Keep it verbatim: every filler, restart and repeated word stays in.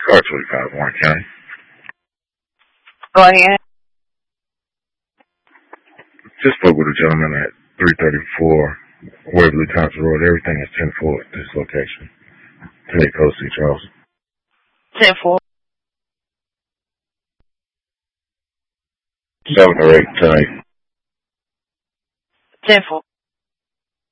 R twenty-five, Warren County. Go ahead. Just spoke with a gentleman at three thirty-four Waverly Thompson Road. Everything is ten four at this location. ten eight Coast C. Charles. ten four. seven or eight tonight. ten four.